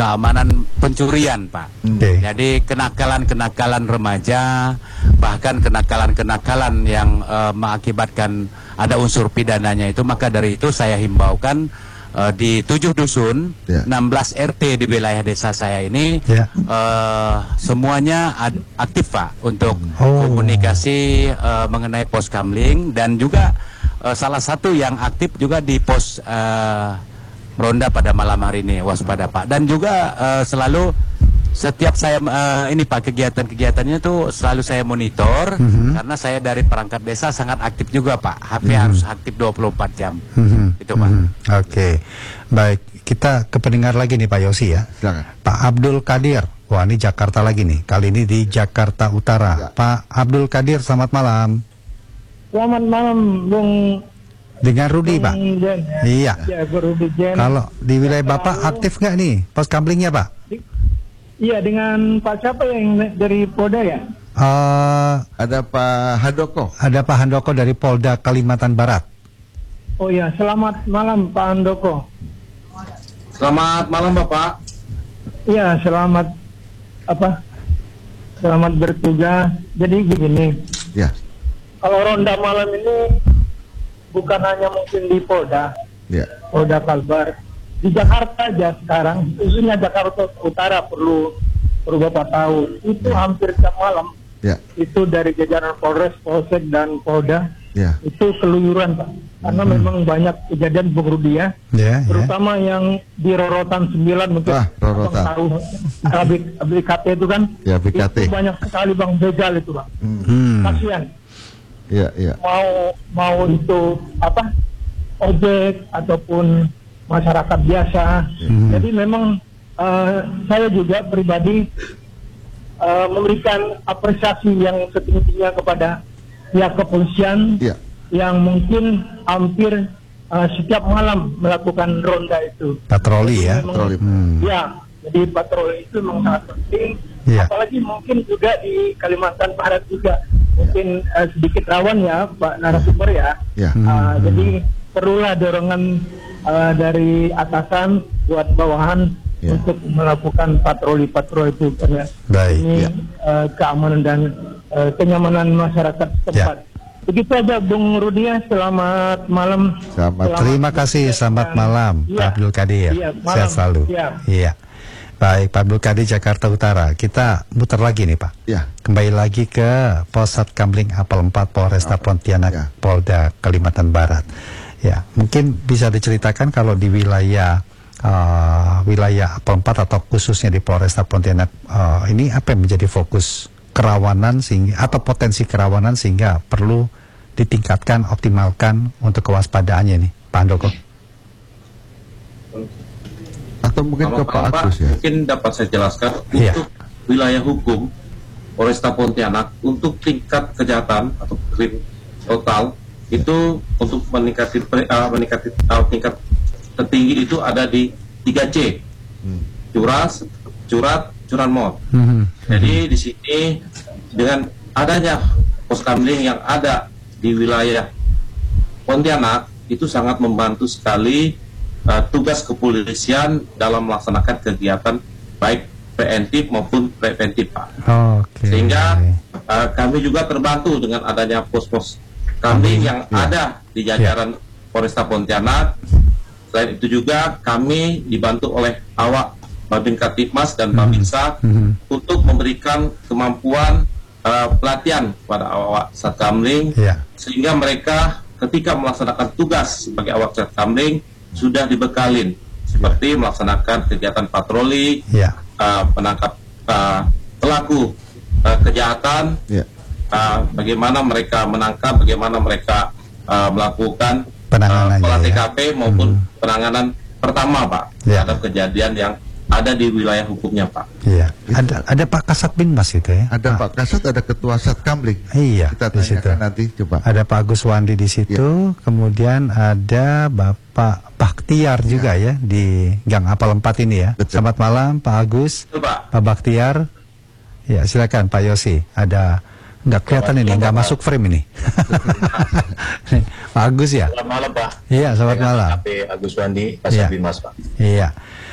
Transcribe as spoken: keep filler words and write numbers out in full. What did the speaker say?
keamanan pencurian, Pak. Okay. Jadi kenakalan-kenakalan remaja, bahkan kenakalan-kenakalan yang uh, mengakibatkan ada unsur pidananya itu, maka dari itu saya himbaukan uh, di tujuh dusun, yeah. enam belas R T di wilayah desa saya ini, yeah. uh, semuanya aktif, Pak, untuk oh. komunikasi uh, mengenai pos kamling, dan juga uh, salah satu yang aktif juga di pos uh, ronda pada malam hari ini, waspada, Pak. Dan juga uh, selalu setiap saya uh, ini, Pak, kegiatan-kegiatannya tuh selalu saya monitor, mm-hmm. karena saya dari perangkat desa sangat aktif juga, Pak. H P mm-hmm. harus aktif dua puluh empat jam. Mm-hmm. Itu, Pak. Mm-hmm. Oke. Okay. Baik, kita ke pendengar lagi nih, Pak Yosi ya. Silakan. Pak Abdul Kadir. Wah, ini Jakarta lagi nih. Kali ini di Jakarta Utara. Ya. Pak Abdul Kadir, selamat malam. Selamat malam, Bung. Dengan Rudi, Pak. Jen, ya. Iya. Ya, Rudi Jen. Kalau di wilayah Bapak aktif nggak nih pos kamlingnya, Pak? Iya, dengan Pak siapa yang dari Polda ya? Uh, ada Pak Handoko. Ada Pak Handoko dari Polda Kalimantan Barat. Oh ya, selamat malam Pak Handoko. Selamat malam, Bapak. Iya, selamat apa? Selamat bertugas. Jadi begini. Ya. Kalau ronda malam ini bukan hanya mungkin di Polda, ya. Polda Kalbar, di Jakarta aja sekarang, khususnya Jakarta Utara perlu perlu Bapak tahu, itu ya. hampir tiap malam, ya. itu dari jajaran Polres, Polsek dan Polda, ya. itu keluyuran, Pak, karena hmm. memang banyak kejadian Bung Rudi ya, ya terutama ya. yang di Rorotan sembilan mungkin ah, Rorotan. tahu, B K T itu kan, ya, B K T. itu banyak sekali Bang begal itu, Pak, hmm. kasihan. Ya, ya. Mau mau itu apa ojek ataupun masyarakat biasa. Mm-hmm. Jadi memang uh, saya juga pribadi uh, memberikan apresiasi yang setinggi-tingginya kepada pihak kepolisian yeah. yang mungkin hampir uh, setiap malam melakukan ronda itu. Patroli ya. Memang, patroli. Hmm. Ya, jadi patroli itu memang sangat penting. Yeah. Apalagi mungkin juga di Kalimantan Barat juga. Mungkin uh, sedikit rawan ya Pak narasumber ya, ya. Uh, hmm. jadi perlulah dorongan uh, dari atasan buat bawahan ya. untuk melakukan patroli-patroli itu karena Baik, ini ya. uh, keamanan dan uh, kenyamanan masyarakat setempat. Ya. Begitu aja Bung Rudi, selamat malam. Selamat. Selamat Terima kasih, selamat malam ya. Pak Abdul Kadir. Ya, sehat selalu. Ya. Iya. Baik, Pak Abdul Kadir, Jakarta Utara. Kita muter lagi nih, Pak. Ya. Kembali lagi ke Posat Kamling Apel empat Polresta Pontianak, ya. Polda Kalimantan Barat. Ya, mungkin bisa diceritakan kalau di wilayah uh, wilayah Apel empat atau khususnya di Polresta Pontianak uh, ini apa yang menjadi fokus kerawanan sehingga atau potensi kerawanan sehingga perlu ditingkatkan, optimalkan untuk kewaspadaannya nih, Pak Handoko. Atau mungkin ke Pak Agus ya. Mungkin dapat saya jelaskan yeah. untuk wilayah hukum Polresta Pontianak untuk tingkat kejahatan atau krim total itu untuk meningkati uh, meningkati uh, tingkat tertinggi itu ada di tiga C. Hmm. Curas, curat, curanmor. Hmm. Jadi di sini dengan adanya pos kamling yang ada di wilayah Pontianak itu sangat membantu sekali Uh, tugas kepolisian dalam melaksanakan kegiatan baik preventif maupun preventif, Pak. Okay. Sehingga uh, kami juga terbantu dengan adanya pos-pos kami yang yeah. ada di jajaran yeah. Polresta Pontianak. Selain itu juga kami dibantu oleh awak Babin Kaptipmas dan Babinsa mm-hmm. untuk memberikan kemampuan uh, pelatihan pada awak Satkamling yeah. sehingga mereka ketika melaksanakan tugas sebagai awak Satkamling sudah dibekalin seperti melaksanakan kegiatan patroli, ya. uh, menangkap uh, pelaku uh, kejahatan, ya. uh, bagaimana mereka menangkap, bagaimana mereka uh, melakukan uh, pola T K P ya. maupun hmm. penanganan pertama, Pak, ya. terhadap kejadian yang ada di wilayah hukumnya, Pak. Iya. Ada ada Pak Kasat Binmas itu ya. Ada Pak, Pak Kasat, ada Ketua Satkamling. Iya. Kita di situ nanti coba. Ada Pak Agus Wandi di situ, ya. kemudian ada Bapak Bakhtiar ya. juga ya di Gang Apel empat ini ya. Betul. Selamat malam Pak Agus. Betul, Pak. Pak Bakhtiar. Ya, silakan Pak Yosi. Ada nggak kelihatan ini, nggak masuk frame ini. Pak Agus ya. Selamat malam Pak. Iya, selamat malam. Agus Wandi, Kasat Binmas, Pak. Iya.